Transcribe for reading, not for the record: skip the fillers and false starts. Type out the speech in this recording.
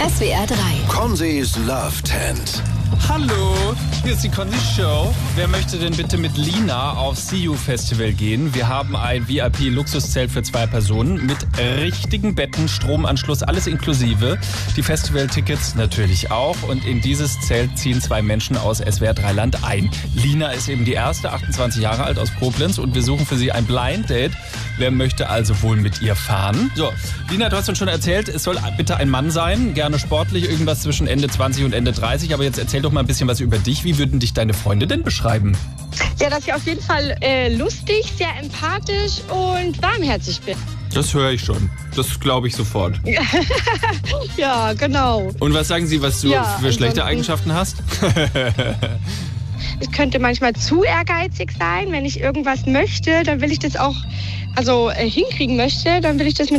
SWR 3. Conzys Love Tent. Hallo, hier ist die Conzi Show. Wer möchte denn bitte mit Lina aufs See You Festival gehen? Wir haben ein VIP-Luxuszelt für 2 Personen mit richtigen Betten, Stromanschluss, alles inklusive. Die Festivaltickets natürlich auch. Und in dieses Zelt ziehen 2 Menschen aus SWR 3 Land ein. Lina ist eben die erste, 28 Jahre alt, aus Koblenz. Und wir suchen für sie ein Blind Date. Wer möchte also wohl mit ihr fahren? So, Lina, du hast uns schon erzählt, es soll bitte ein Mann sein. Gerne sportlich, irgendwas zwischen Ende 20 und Ende 30. Aber jetzt erzähl doch mal ein bisschen was über dich. Wie würden dich deine Freunde denn beschreiben? Ja, dass ich auf jeden Fall lustig, sehr empathisch und warmherzig bin. Das höre ich schon. Das glaube ich sofort. Ja, genau. Und was sagen Sie, was du für schlechte Eigenschaften hast? Ich könnte manchmal zu ehrgeizig sein. Wenn ich irgendwas möchte, dann will ich das auch hinkriegen möchte, dann will ich das mit